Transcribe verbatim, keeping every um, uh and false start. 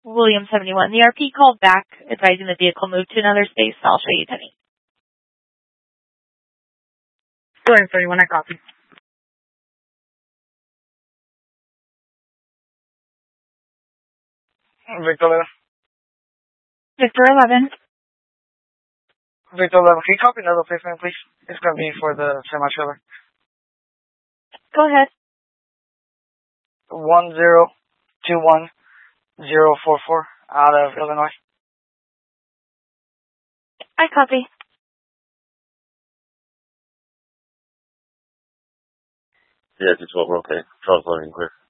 William seventy-one. The R P called back advising the vehicle moved to another space. I'll show you, Penny. William seventy-one, I copy. Victor eleven. Victor eleven. Victor eleven, can you copy another placement, please? It's going to be for the semi-trailer. Go ahead. one zero two one zero four four out of Illinois. I copy. Yeah, two twelve, we're okay. Charles loading clear.